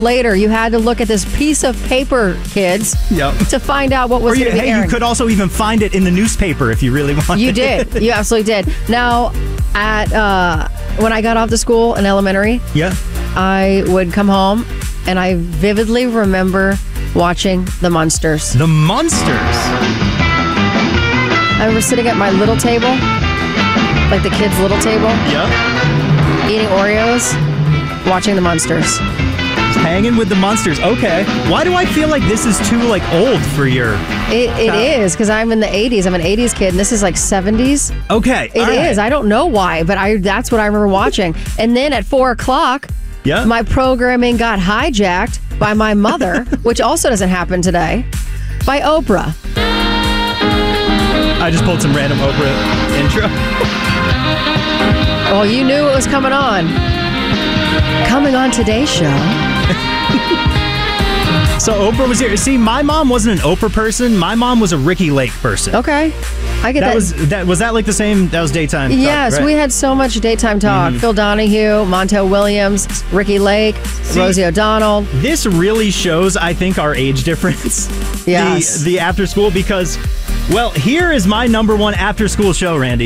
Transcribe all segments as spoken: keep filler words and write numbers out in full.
later, you had to look at this piece of paper, kids, Yep. to find out what was Or you, going to be hey, airing. you could also even find it in the newspaper if you really wanted. You did. You absolutely did. Now, at uh, when I got off to school in elementary, Yeah. I would come home, and I vividly remember watching The Munsters. The Munsters. I remember sitting at my little table, like the kids' little table, Yep. eating Oreos, watching The Munsters. Hanging with the Munsters. Okay. Why do I feel like this is too like old for your? It, it Uh, is, because I'm in the eighties. I'm an eighties kid, and this is like seventies. Okay. It all right. is. I don't know why, but I that's what I remember watching. And then at four o'clock, Yeah. my programming got hijacked by my mother, which also doesn't happen today, by Oprah. I just pulled some random Oprah intro. Well, you knew it was coming on. Coming on today's show. So Oprah was here. See, my mom wasn't an Oprah person. My mom was a Ricky Lake person. Okay. I get that. That was that was that like the same? That was daytime. talk, Yes, right? we had so much daytime talk. Mhm. Phil Donahue, Montel Williams, Ricky Lake, See, Rosie O'Donnell. This really shows, I think, our age difference. Yes. The, the after school because, well, here is my number one after school show, Randy.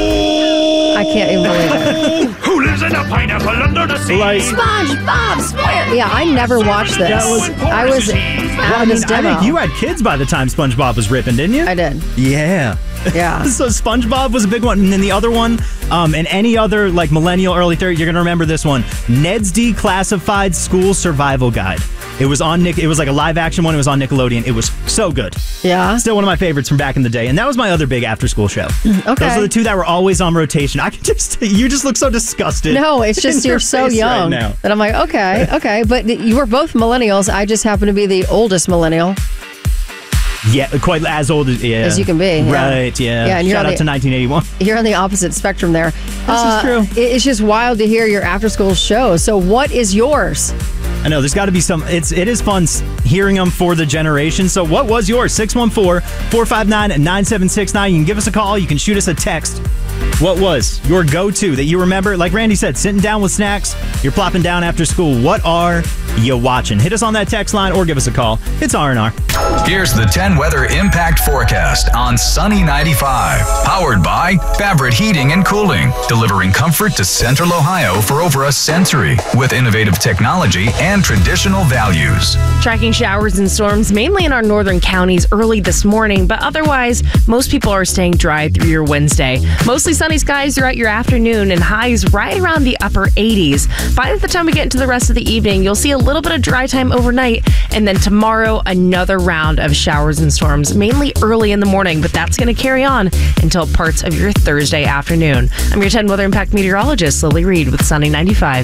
I can't even believe it. Who lives in a pineapple under the sea? Like, SpongeBob SquarePants. Yeah, I never watched this. That was- I was well, out I of mean, this I demo. think you had kids by the time SpongeBob was ripping, didn't you? I did. Yeah. Yeah. So SpongeBob was a big one, and then the other one, um, and any other like millennial, early thirties, you're gonna remember this one: Ned's Declassified School Survival Guide. It was on Nick. It was like a live action one. It was on Nickelodeon. It was so good. Yeah. Still one of my favorites from back in the day, and that was my other big after school show. Okay. Those are the two that were always on rotation. I can just you just look so disgusted. No, it's just in your you're so face right young now. that I'm like, okay, okay. But you were both millennials. I just happen to be the oldest millennial. Yeah, quite as old as yeah As you can be, yeah. Right? Yeah. Yeah, and you're Shout on out the- to nineteen eighty-one. You're on the opposite spectrum there. This is true. It's just wild to hear your after school show. So what is yours? I know there's got to be some. It's it is fun s- hearing them for the generation. So what was yours? six one four, four five nine, nine seven six nine. You can give us a call. You can shoot us a text. What was your go-to that you remember? Like Randy said, sitting down with snacks. You're plopping down after school. What are you watching? Hit us on that text line or give us a call. It's R and R. Here's the ten weather impact forecast on Sunny ninety-five. Powered by Fabric Heating and Cooling, delivering comfort to Central Ohio for over a century with innovative technology and traditional values. Tracking showers and storms mainly in our northern counties early this morning, but otherwise, most people are staying dry through your Wednesday. Mostly sunny skies throughout your afternoon and highs right around the upper eighties. By the time we get into the rest of the evening, you'll see a little bit of dry time overnight, and then tomorrow, another round of showers and storms, mainly early in the morning, but that's going to carry on until parts of your Thursday afternoon. I'm your ten Weather Impact meteorologist, Lily Reed with Sunny ninety-five.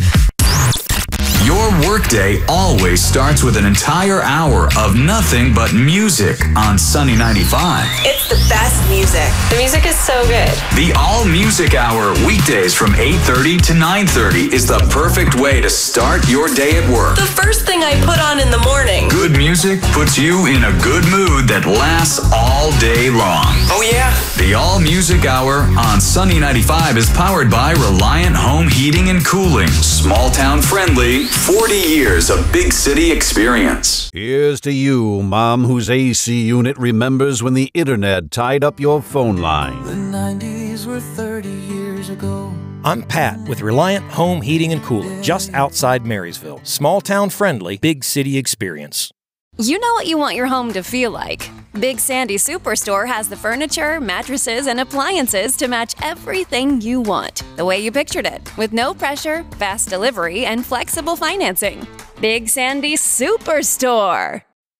Your workday always starts with an entire hour of nothing but music on Sunny ninety-five. It's the best music. The music is so good. The All Music Hour, weekdays from eight thirty to nine thirty, is the perfect way to start your day at work. The first thing I put on in the morning. Good music puts you in a good mood that lasts all day long. Oh, yeah? The All Music Hour on Sunny ninety-five is powered by Reliant Home Heating and Cooling. Small town friendly, forty years of big city experience. Here's to you, Mom, whose A C unit remembers when the internet tied up your phone line. The nineties were thirty years ago. I'm Pat with Reliant Home Heating and Cooling, just outside Marysville. Small town friendly, big city experience. You know what you want your home to feel like. Big Sandy Superstore has the furniture, mattresses, and appliances to match everything you want, the way you pictured it, with no pressure, fast delivery, and flexible financing. Big Sandy Superstore.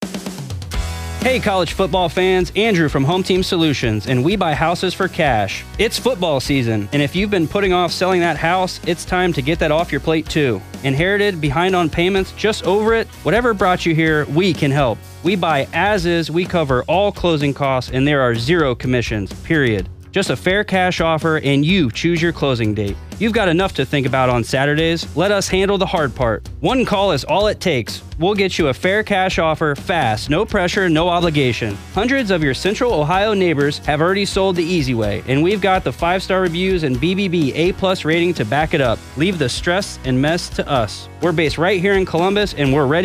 Hey college football fans, Andrew from Home Team Solutions, and we buy houses for cash. It's football season, and if you've been putting off selling that house, it's time to get that off your plate too. Inherited, behind on payments, just over it, whatever brought you here, we can help. We buy as is, we cover all closing costs, and there are zero commissions, period. Just a fair cash offer and you choose your closing date. You've got enough to think about on Saturdays. Let us handle the hard part. One call is all it takes. We'll get you a fair cash offer fast, no pressure, no obligation. Hundreds of your Central Ohio neighbors have already sold the easy way, and we've got the five-star reviews and B B B A-plus rating to back it up. Leave the stress and mess to us. We're based right here in Columbus, and we're ready